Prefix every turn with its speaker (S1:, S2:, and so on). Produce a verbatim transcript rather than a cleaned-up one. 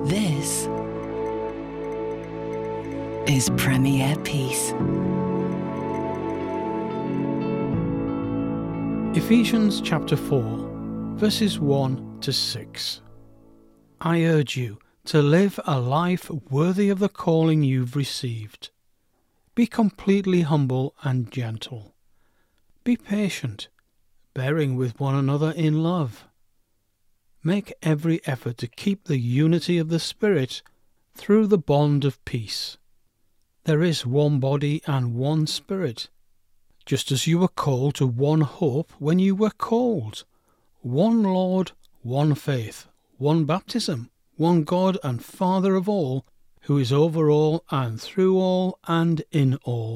S1: This is Premier Peace.
S2: Ephesians chapter four, verses one to six. I urge you to live a life worthy of the calling you've received. Be completely humble and gentle. Be patient, bearing with one another in love. Make every effort to keep the unity of the Spirit through the bond of peace. There is one body and one Spirit, just as you were called to one hope when you were called. One Lord, one faith, one baptism, one God and Father of all, who is over all and through all and in all.